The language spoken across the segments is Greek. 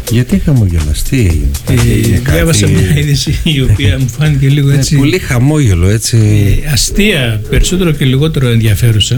Γιατί χαμόγελας, τι έγινε? Διάβασα μια είδηση η οποία μου φάνηκε λίγο έτσι. Πολύ χαμόγελο, έτσι. Αστεία, περισσότερο και λιγότερο ενδιαφέρουσα.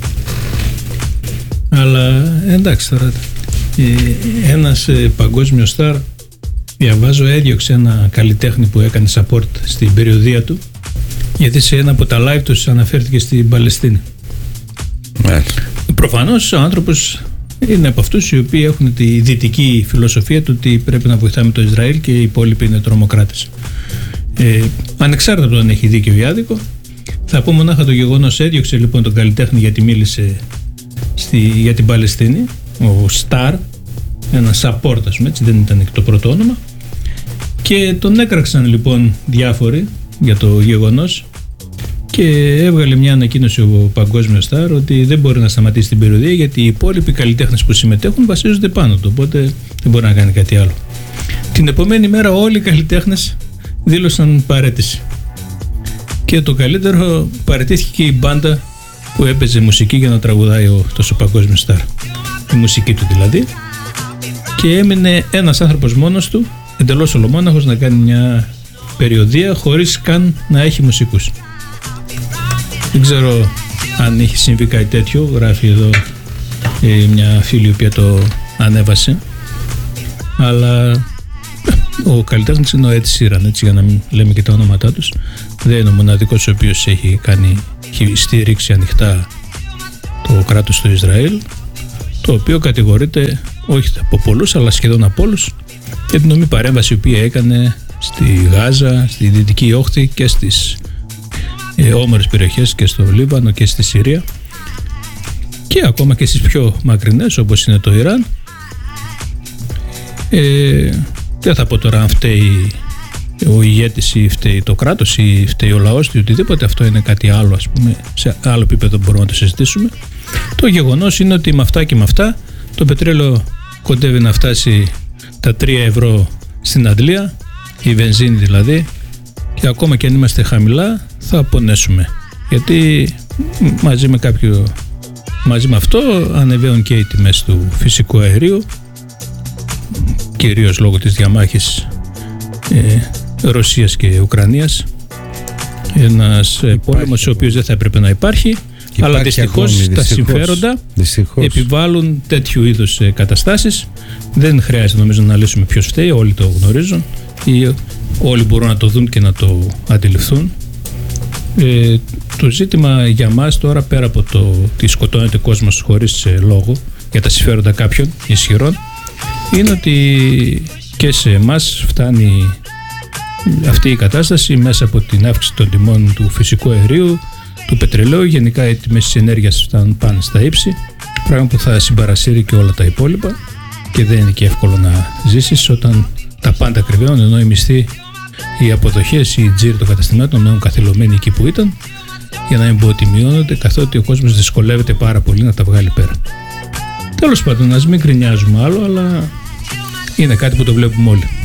Αλλά εντάξει τώρα. Ένας παγκόσμιος στάρ, διαβάζω, έδιωξε ένα καλλιτέχνη που έκανε support στην περιοδεία του, γιατί σε ένα από τα live τους αναφέρθηκε στην Παλαιστίνη. Προφανώς ο άνθρωπος είναι από αυτούς οι οποίοι έχουν τη δυτική φιλοσοφία του ότι πρέπει να βοηθάμε το Ισραήλ και οι υπόλοιποι είναι τρομοκράτες. Ανεξάρτητα από το αν έχει δίκιο ή άδικο, θα πω μονάχα το γεγονός. Έδιωξε λοιπόν τον καλλιτέχνη γιατί μίλησε για την Παλαιστίνη, ο Σταρ, ένα support, ας πούμε, έτσι, δεν ήταν το πρώτο όνομα, και τον έκραξαν λοιπόν διάφοροι για το γεγονός και έβγαλε μια ανακοίνωση ο παγκόσμιος στάρ ότι δεν μπορεί να σταματήσει την περιοδία γιατί οι υπόλοιποι καλλιτέχνες που συμμετέχουν βασίζονται πάνω του, οπότε δεν μπορεί να κάνει κάτι άλλο. Την επομένη μέρα όλοι οι καλλιτέχνες δήλωσαν παραίτηση και το καλύτερο, παραιτήθηκε και η μπάντα που έπαιζε μουσική για να τραγουδάει τόσο παγκόσμιος στάρ, η μουσική του δηλαδή, και έμεινε ένας άνθρωπος μόνος του, εντελώς ολομόναχος, να κάνει μια περιοδία χωρίς καν να έχει μουσικούς. Δεν ξέρω αν έχει συμβεί κάτι τέτοιο, γράφει εδώ μια φίλη η οποία το ανέβασε, αλλά ο καλλιτέχνης είναι ο Ed Sheeran, έτσι, για να μην λέμε και τα ονόματά τους. Δεν είναι ο μοναδικός ο οποίος έχει στηρίξει ανοιχτά το κράτος του Ισραήλ, το οποίο κατηγορείται όχι από πολλούς αλλά σχεδόν από όλους για την νομή παρέμβαση η οποία έκανε στη Γάζα, στη Δυτική Όχθη και στις όμορες περιοχές και στο Λίβανο και στη Συρία και ακόμα και στις πιο μακρινές όπως είναι το Ιράν. Δεν θα πω τώρα αν φταίει ο ηγέτης ή φταίει το κράτος ή φταίει ο λαός ή οτιδήποτε, αυτό είναι κάτι άλλο, ας πούμε, σε άλλο επίπεδο μπορούμε να το συζητήσουμε. Το γεγονός είναι ότι με αυτά και με αυτά το πετρέλαιο κοντεύει να φτάσει τα 3 ευρώ στην Αντλία, η βενζίνη δηλαδή, και ακόμα και αν είμαστε χαμηλά θα πονέσουμε, γιατί μαζί με αυτό ανεβαίνουν και οι τιμές του φυσικού αερίου, κυρίως λόγω της διαμάχης Ρωσίας και Ουκρανίας, ένας πόλεμος ο οποίος δεν θα έπρεπε να υπάρχει, αλλά δυστυχώς τα συμφέροντα επιβάλλουν τέτοιου είδους καταστάσεις. Δεν χρειάζεται νομίζω να λύσουμε ποιος φταίει, όλοι το γνωρίζουν ή όλοι μπορούν να το δουν και να το αντιληφθούν. Το ζήτημα για μας τώρα, πέρα από το ότι σκοτώνεται κόσμος χωρίς λόγο για τα συμφέροντα κάποιων ισχυρών, είναι ότι και σε εμάς φτάνει αυτή η κατάσταση μέσα από την αύξηση των τιμών του φυσικού αερίου, του πετρελαίου. Γενικά οι τιμές της ενέργειας πάνε στα ύψη, πράγμα που θα συμπαρασύρει και όλα τα υπόλοιπα και δεν είναι και εύκολο να ζήσεις όταν τα πάντα κρυβαίνουν, ενώ οι μισθοί, οι αποδοχές, οι τζίροι των καταστημάτων μένουν καθυλωμένοι εκεί που ήταν, για να μην πω ότι μειώνονται, καθότι ο κόσμος δυσκολεύεται πάρα πολύ να τα βγάλει πέρα. Τέλος πάντων, ας μην γκρινιάζουμε άλλο, αλλά είναι κάτι που το βλέπουμε όλοι.